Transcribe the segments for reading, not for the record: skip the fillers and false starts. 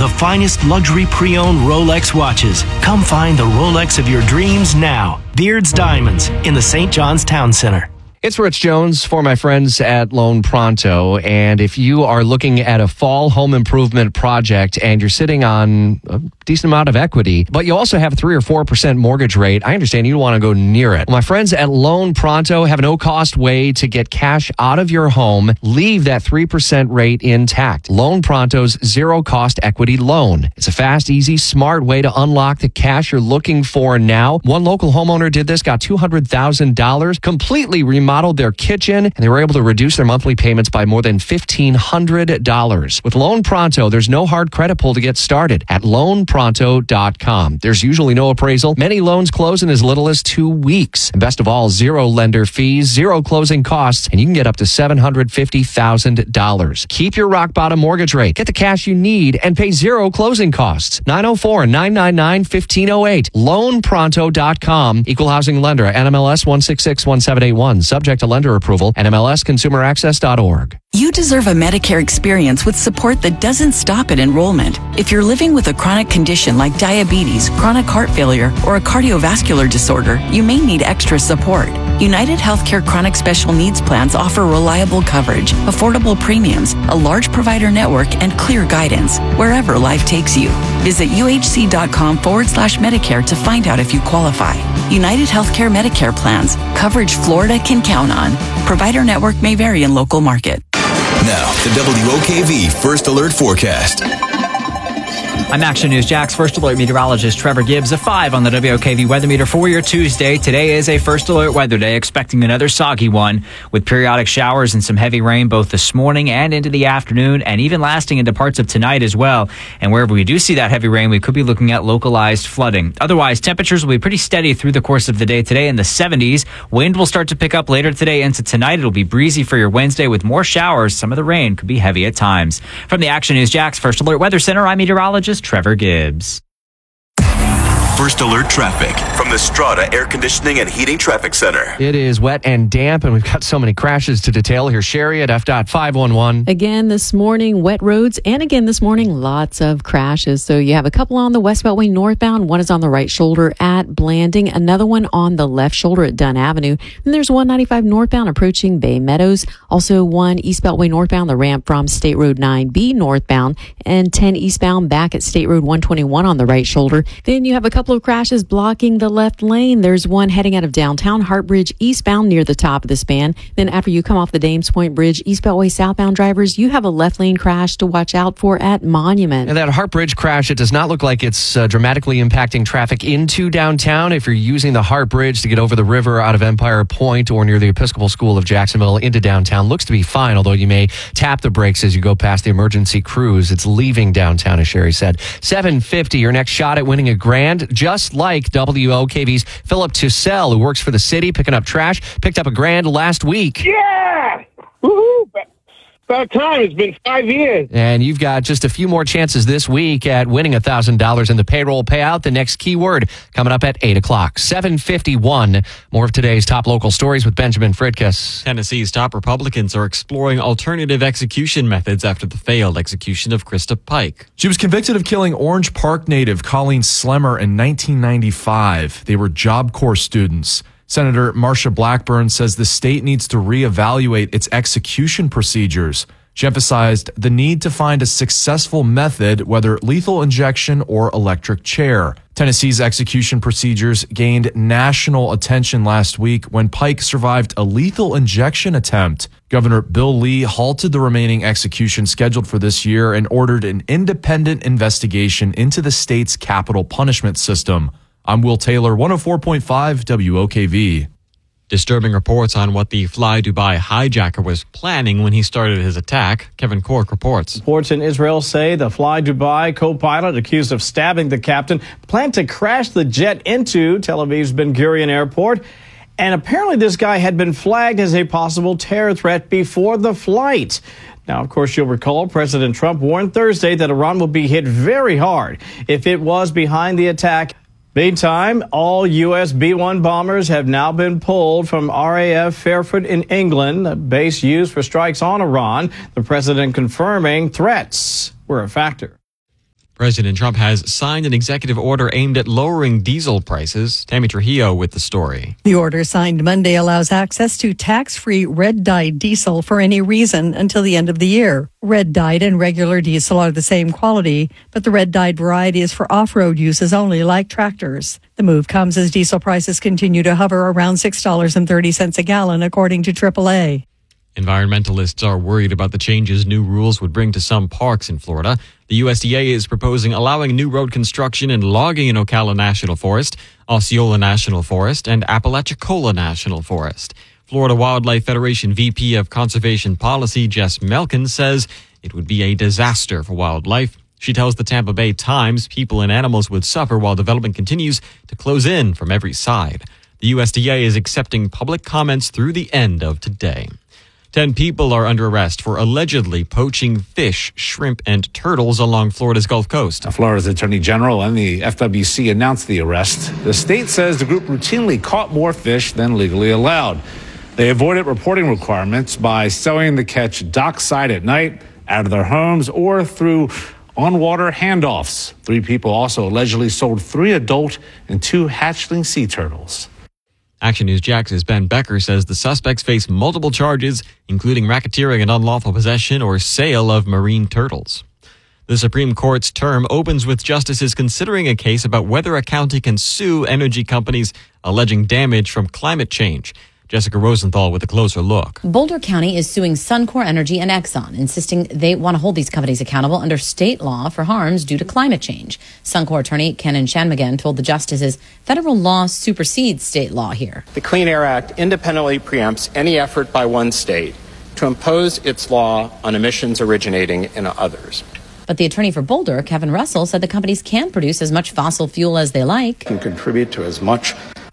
the finest luxury pre-owned Rolex watches. Come find the Rolex of your dreams now. Beard's Diamonds in the St. John's Town Center. It's Rich Jones for my friends at Loan Pronto. And if you are looking at a fall home improvement project and you're sitting on a decent amount of equity, but you also have 3 or 4% mortgage rate, I understand you don't want to go near it. My friends at Loan Pronto have a no-cost way to get cash out of your home, leave that 3% rate intact. Loan Pronto's zero-cost equity loan. It's a fast, easy, smart way to unlock the cash you're looking for now. One local homeowner did this, got $200,000, completely remodeled their kitchen, and they were able to reduce their monthly payments by more than $1,500. With Loan Pronto, there's no hard credit pull to get started at loanpronto.com. There's usually no appraisal. Many loans close in as little as 2 weeks. And best of all, zero lender fees, zero closing costs, and you can get up to $750,000. Keep your rock bottom mortgage rate. Get the cash you need and pay zero closing costs. 904-999-1508. Loanpronto.com. Equal housing lender. NMLS 1661781. Subject to lender approval. NMLSconsumeraccess.org. You deserve a Medicare experience with support that doesn't stop at enrollment. If you're living with a chronic condition like diabetes, chronic heart failure, or a cardiovascular disorder, you may need extra support. United Healthcare Chronic Special Needs Plans offer reliable coverage, affordable premiums, a large provider network, and clear guidance wherever life takes you. Visit uhc.com/Medicare to find out if you qualify. United Healthcare Medicare plans, coverage Florida can count on. Provider network may vary in local market. Now, the WOKV First Alert Forecast. I'm Action News Jack's First Alert meteorologist Trevor Gibbs. A 5 on the WOKV weather meter for your Tuesday. Today is a First Alert weather day, expecting another soggy one with periodic showers and some heavy rain both this morning and into the afternoon, and even lasting into parts of tonight as well. And wherever we do see that heavy rain, we could be looking at localized flooding. Otherwise, temperatures will be pretty steady through the course of the day today in the 70s. Wind will start to pick up later today into tonight. It'll be breezy for your Wednesday with more showers. Some of the rain could be heavy at times. From the Action News Jack's First Alert Weather Center, I'm meteorologist Trevor Gibbs. First Alert traffic from the Strata Air Conditioning and Heating Traffic Center. It is wet and damp, and we've got so many crashes to detail. Here's Sherry at FDOT 511. Again this morning, wet roads, and again this morning, lots of crashes. So you have a couple on the West Beltway northbound. One is on the right shoulder at Blanding, another one on the left shoulder at Dunn Avenue. And there's 195 northbound approaching Bay Meadows. Also one East Beltway northbound, the ramp from State Road 9B northbound, and 10 eastbound back at State Road 121 on the right shoulder. Then you have a couple of crashes blocking the left lane. There's one heading out of downtown Hartbridge eastbound near the top of the span. Then after you come off the Dames Point Bridge, East Beltway southbound drivers, you have a left lane crash to watch out for at Monument. And that Hartbridge crash, it does not look like it's dramatically impacting traffic into downtown. If you're using the Hartbridge to get over the river out of Empire Point or near the Episcopal School of Jacksonville into downtown, looks to be fine, although you may tap the brakes as you go past the emergency cruise. It's leaving downtown, as Sherry said. 750, your next shot at winning a grand, just like WOKV's Philip Tussell, who works for the city picking up trash, picked up a grand last week. Yeah! Woo-hoo! About time. It's been 5 years. And you've got just a few more chances this week at winning $1,000 in the payroll payout. The next keyword coming up at 8 o'clock. 7:51. More of today's top local stories with Benjamin Fridkus. Tennessee's top Republicans are exploring alternative execution methods after the failed execution of Krista Pike. She was convicted of killing Orange Park native Colleen Slemmer in 1995. They were Job Corps students. Senator Marsha Blackburn says the state needs to reevaluate its execution procedures. She emphasized the need to find a successful method, whether lethal injection or electric chair. Tennessee's execution procedures gained national attention last week when Pike survived a lethal injection attempt. Governor Bill Lee halted the remaining execution scheduled for this year and ordered an independent investigation into the state's capital punishment system. I'm Will Taylor, 104.5 WOKV. Disturbing reports on what the Fly Dubai hijacker was planning when he started his attack. Kevin Cork reports. Reports in Israel say the Fly Dubai co-pilot accused of stabbing the captain planned to crash the jet into Tel Aviv's Ben Gurion Airport. And apparently this guy had been flagged as a possible terror threat before the flight. Now, of course, you'll recall President Trump warned Thursday that Iran will be hit very hard if it was behind the attack. Meantime, all U.S. B-1 bombers have now been pulled from RAF Fairford in England, a base used for strikes on Iran. The president confirming threats were a factor. President Trump has signed an executive order aimed at lowering diesel prices. Tammy Trujillo with the story. The order signed Monday allows access to tax-free red-dyed diesel for any reason until the end of the year. Red-dyed and regular diesel are the same quality, but the red-dyed variety is for off-road uses only, like tractors. The move comes as diesel prices continue to hover around $6.30 a gallon, according to AAA. Environmentalists are worried about the changes new rules would bring to some parks in Florida. The USDA is proposing allowing new road construction and logging in Ocala National Forest, Osceola National Forest, and Apalachicola National Forest. Florida Wildlife Federation VP of Conservation Policy, Jess Melkin, says it would be a disaster for wildlife. She tells the Tampa Bay Times people and animals would suffer while development continues to close in from every side. The USDA is accepting public comments through the end of today. 10 people are under arrest for allegedly poaching fish, shrimp, and turtles along Florida's Gulf Coast. Florida's Attorney General and the FWC announced the arrest. The state says the group routinely caught more fish than legally allowed. They avoided reporting requirements by selling the catch dockside at night, out of their homes, or through on-water handoffs. 3 people also allegedly sold 3 adult and 2 hatchling sea turtles. Action News Jax's Ben Becker says the suspects face multiple charges, including racketeering and unlawful possession or sale of marine turtles. The Supreme Court's term opens with justices considering a case about whether a county can sue energy companies alleging damage from climate change. Jessica Rosenthal with a closer look. Boulder County is suing Suncor Energy and Exxon, insisting they want to hold these companies accountable under state law for harms due to climate change. Suncor attorney Kenan Shanmugam told the justices federal law supersedes state law here. The Clean Air Act independently preempts any effort by one state to impose its law on emissions originating in others. But the attorney for Boulder, Kevin Russell, said the companies can produce as much fossil fuel as they like. Can contribute to as much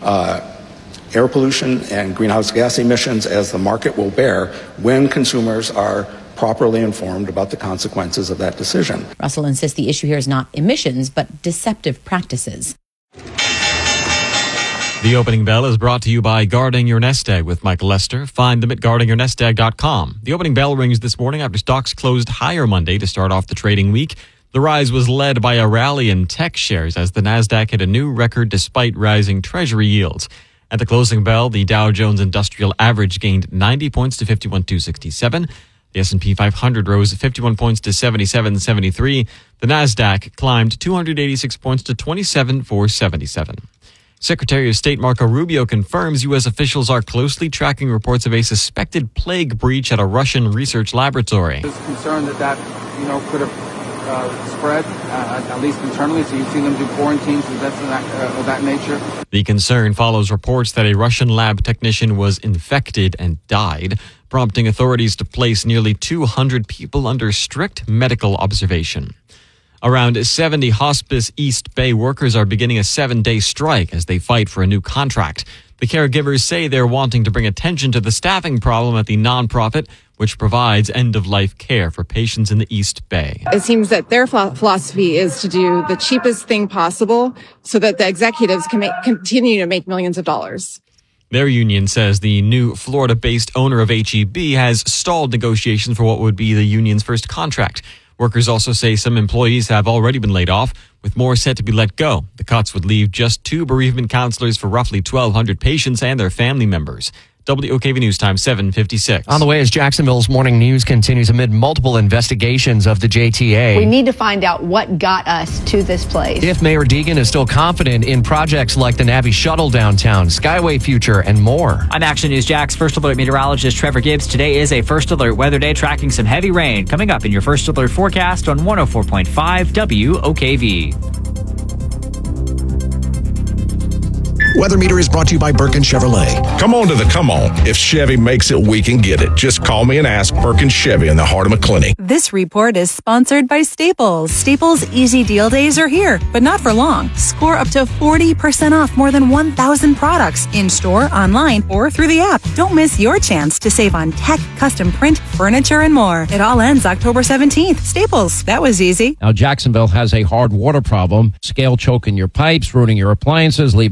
air pollution and greenhouse gas emissions as the market will bear when consumers are properly informed about the consequences of that decision. Russell insists the issue here is not emissions, but deceptive practices. The opening bell is brought to you by Guarding Your Nest Egg with Michael Lester. Find them at guardingyournestegg.com. The opening bell rings this morning after stocks closed higher Monday to start off the trading week. The rise was led by a rally in tech shares as the Nasdaq hit a new record despite rising Treasury yields. At the closing bell, the Dow Jones Industrial Average gained 90 points to 51,267. The S&P 500 rose 51 points to 77,73. The Nasdaq climbed 286 points to 27,477. Secretary of State Marco Rubio confirms U.S. officials are closely tracking reports of a suspected plague breach at a Russian research laboratory. There's concern that could have spread, at least internally, so you've seen them do quarantines and that's of that nature. The concern follows reports that a Russian lab technician was infected and died, prompting authorities to place nearly 200 people under strict medical observation. Around 70 Hospice East Bay workers are beginning a 7-day strike as they fight for a new contract. The caregivers say they're wanting to bring attention to the staffing problem at the nonprofit, which provides end-of-life care for patients in the East Bay. It seems that their philosophy is to do the cheapest thing possible so that the executives can continue to make millions of dollars. Their union says the new Florida-based owner of H-E-B has stalled negotiations for what would be the union's first contract. Workers also say some employees have already been laid off, with more set to be let go. The cuts would leave just 2 bereavement counselors for roughly 1,200 patients and their family members. WOKV News Time 7:56. On the way as Jacksonville's morning news continues amid multiple investigations of the JTA. We need to find out what got us to this place. If Mayor Deegan is still confident in projects like the Navy Shuttle downtown, Skyway Future, and more. I'm Action News Jax First Alert meteorologist Trevor Gibbs. Today is a First Alert weather day, tracking some heavy rain coming up in your First Alert forecast on 104.5 WOKV. Weather Meter is brought to you by Birkin Chevrolet. Come on to the come on. If Chevy makes it, we can get it. Just call me and ask. Birkin Chevy in the heart of McClinney. This report is sponsored by Staples. Staples Easy Deal Days are here, but not for long. Score up to 40% off more than 1,000 products in-store, online, or through the app. Don't miss your chance to save on tech, custom print, furniture, and more. It all ends October 17th. Staples. That was easy. Now, Jacksonville has a hard water problem. Scale choking your pipes, ruining your appliances, leaving spots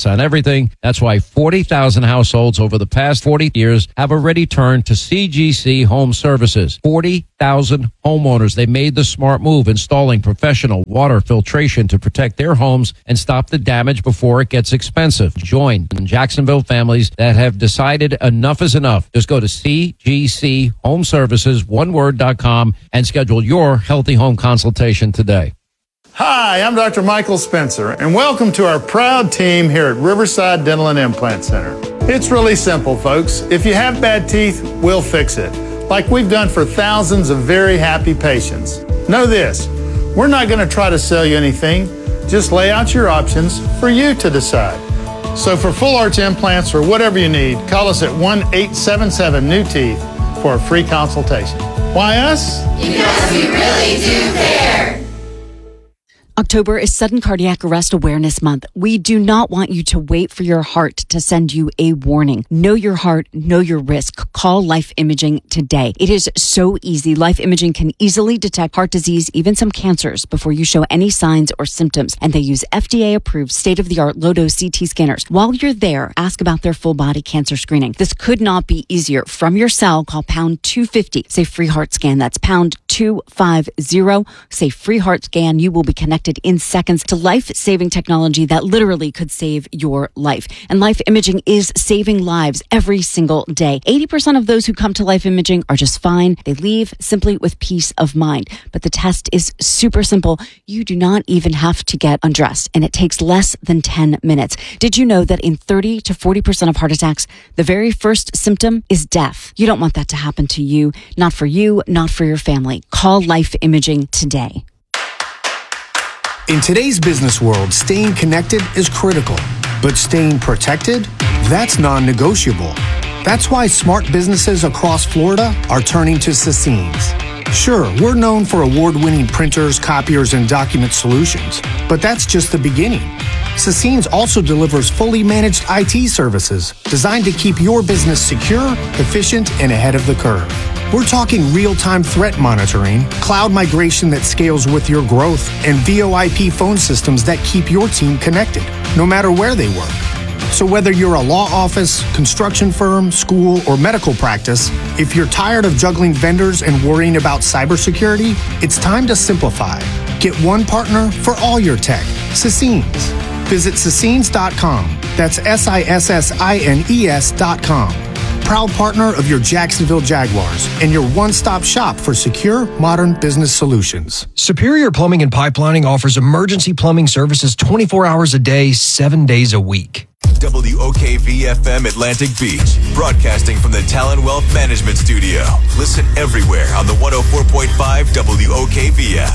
on everything. That's why 40,000 households over the past 40 years have already turned to CGC Home Services. 40,000 homeowners. They made the smart move, installing professional water filtration to protect their homes and stop the damage before it gets expensive. Join Jacksonville families that have decided enough is enough. Just go to CGC Home Services, oneword.com, and schedule your healthy home consultation today. Hi, I'm Dr. Michael Spencer, and welcome to our proud team here at Riverside Dental and Implant Center. It's really simple, folks. If you have bad teeth, we'll fix it, like we've done for thousands of very happy patients. Know this, we're not going to try to sell you anything, just lay out your options for you to decide. So for full arch implants or whatever you need, call us at 1-877-NEW-TEETH for a free consultation. Why us? Because we really do care. October is Sudden Cardiac Arrest Awareness Month. We do not want you to wait for your heart to send you a warning. Know your heart, know your risk. Call Life Imaging today. It is so easy. Life Imaging can easily detect heart disease, even some cancers, before you show any signs or symptoms. And they use FDA-approved, state-of-the-art low-dose CT scanners. While you're there, ask about their full-body cancer screening. This could not be easier. From your cell, call pound 250. Say free heart scan. That's pound 250. Say free heart scan. You will be connected in seconds to life-saving technology that literally could save your life. And Life Imaging is saving lives every single day. 80% of those who come to Life Imaging are just fine. They leave simply with peace of mind. But the test is super simple. You do not even have to get undressed, and it takes less than 10 minutes. Did you know that in 30 to 40% of heart attacks, the very first symptom is death? You don't want that to happen to you. Not for you, not for your family. Call Life Imaging today. In today's business world, staying connected is critical, but staying protected, that's non-negotiable. That's why smart businesses across Florida are turning to Sassines. Sure, we're known for award-winning printers, copiers, and document solutions, but that's just the beginning. Sassines also delivers fully managed IT services designed to keep your business secure, efficient, and ahead of the curve. We're talking real-time threat monitoring, cloud migration that scales with your growth, and VoIP phone systems that keep your team connected, no matter where they work. So whether you're a law office, construction firm, school, or medical practice, if you're tired of juggling vendors and worrying about cybersecurity, it's time to simplify. Get one partner for all your tech, Sassines. Visit Sassines.com. That's SISSINES.com. Proud partner of your Jacksonville Jaguars and your one-stop shop for secure, modern business solutions. Superior Plumbing and Pipelining offers emergency plumbing services 24 hours a day, 7 days a week. WOKV-FM Atlantic Beach, broadcasting from the Talon Wealth Management Studio. Listen everywhere on the 104.5 WOKV app.